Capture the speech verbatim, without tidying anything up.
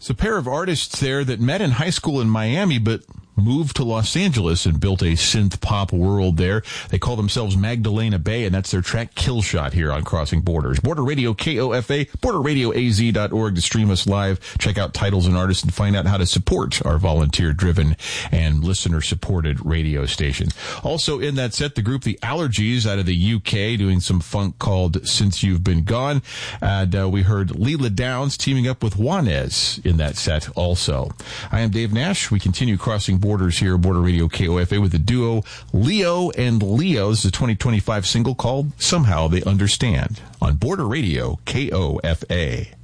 It's a pair of artists there that met in high school in Miami, but moved to Los Angeles and built a synth pop world there. They call themselves Magdalena Bay, and that's their track Kill Shot here on Crossing Borders. Border Radio K O F A, border radio a z dot org to stream us live. Check out titles and artists and find out how to support our volunteer-driven and listener-supported radio station. Also in that set, the group The Allergies out of the U K doing some funk called Since You've Been Gone. And uh, we heard Leela Downs teaming up with Juanes in that set also. I am Dave Nash. We continue Crossing Borders here, Border Radio K O F A, with the duo Leo and Leo. This is a twenty twenty-five single called Somehow They Understand on Border Radio K O F A.